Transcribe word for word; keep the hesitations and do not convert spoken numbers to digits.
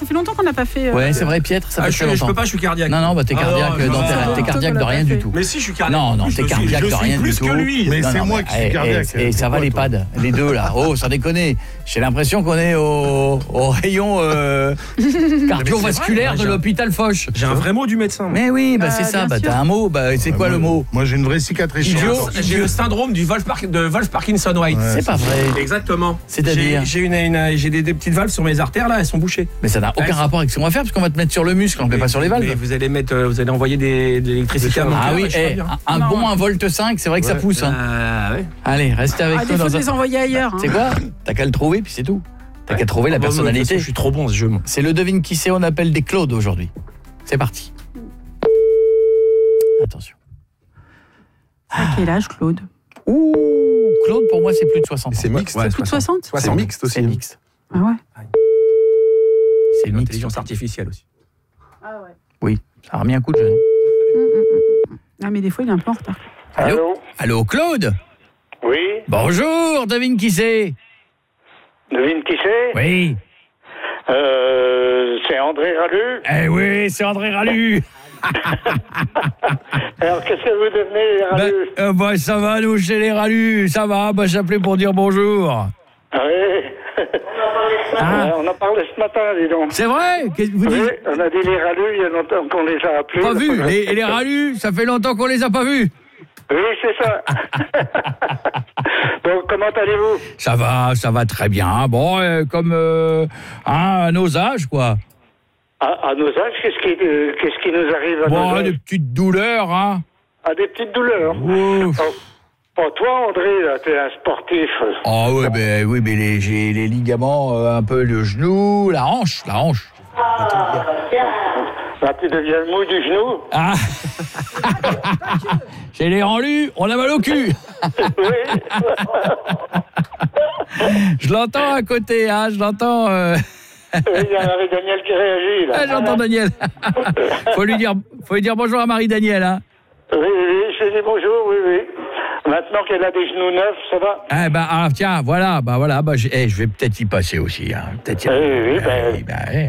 fait longtemps qu'on n'a pas fait. Euh... Ouais, c'est vrai, Pietre, ça ah, fait je, très longtemps. Je peux pas, je suis cardiaque. Non, non, bah t'es cardiaque, ah, non, dans non, t'es cardiaque de rien du tout. Mais si, je suis cardiaque. Non, non, t'es cardiaque de rien du tout. Plus que lui. Mais c'est moi qui suis cardiaque. Et ça va les pads, les deux là. Oh, sans déconner. J'ai l'impression qu'on est au, au rayon euh, cardiovasculaire de l'hôpital Foch. J'ai un vrai mot du médecin. Mais oui, bah c'est ça. Bah t'as un mot. Bah c'est quoi le mot? Moi j'ai une vraie cicatrice. J'ai le syndrome du Wolf Parkinson White. C'est pas vrai. Exactement. C'est-à-dire j'ai une, une j'ai des, des petites valves sur mes artères là, elles sont bouchées. Mais ça n'a aucun ouais, rapport avec ce qu'on va faire parce qu'on va te mettre sur le muscle, on ne met pas sur les valves. Mais vous allez mettre vous allez envoyer des, de l'électricité à mon Ah cœur, oui, eh, un, un non, bon un volt cinq, c'est vrai que ouais, ça pousse hein. Euh, ouais. Allez, restez avec ah, nous dans dans un... les envoyer ailleurs. C'est hein. quoi? T'as qu'à le trouver puis c'est tout. T'as ouais. qu'à trouver la oh, personnalité. Façon, je suis trop bon ce jeu. C'est le devine qui c'est, on appelle des Claude aujourd'hui. C'est parti. Attention. À quel âge, Claude? Ouh, Claude, pour moi, c'est plus de soixante. C'est mixte. Ouais, plus de soixante. C'est mixte aussi. C'est mixte. Ah ouais. C'est l'intelligence artificielle aussi. Ah ouais. Oui, ça a remis un coup de jeune. Mmh, mmh, mmh. Ah, mais des fois, il est un peu en retard. Allô? Allô, Allô Claude? Oui. Bonjour, devine qui c'est? Devine qui c'est? Oui. Euh, c'est André Ralu? Eh oui, c'est André Ralu. Alors, qu'est-ce que vous devenez, Ralu? Bah, euh, bah, ça va, nous, chez les Ralus, ça va, bah, j'appelais pour dire bonjour. Ah oui. Ah. On en parlait ce matin, dis donc. C'est vrai? Vous oui, dites... on a dit les Ralus, il y a longtemps qu'on les a appelés. Pas vus, et, et les Ralus, ça fait longtemps qu'on les a pas vus. Oui, c'est ça. Donc, comment allez-vous? Ça va, ça va très bien. Bon, euh, comme euh, hein, à nos âges, quoi. À, à nos âges, qu'est-ce qui, euh, qu'est-ce qui nous arrive à bon, nos âges? Des petites douleurs, hein. Ah, des petites douleurs. Ouf. Oh, oh, toi, André, là, t'es un sportif. Ah oh, oui, mais, oui, mais les, j'ai les ligaments, euh, un peu le genou, la hanche, la hanche. Là, tu deviens mou du genou. Ah. J'ai les rendus, on a mal au cul. Oui. Je l'entends à côté, hein, je l'entends... Euh... Oui, il y a Marie-Daniel qui réagit, là. Ah, j'entends Daniel. faut, lui dire, faut lui dire bonjour à Marie-Daniel, hein. Oui, oui, je lui dis bonjour, oui, oui. Maintenant qu'elle a des genoux neufs, ça va? Ah, bah, ah, tiens, voilà, bah, voilà, bah, je, eh, je vais peut-être y passer aussi, hein. Peut-être y... Oui, oui, bah, ben... bah, eh.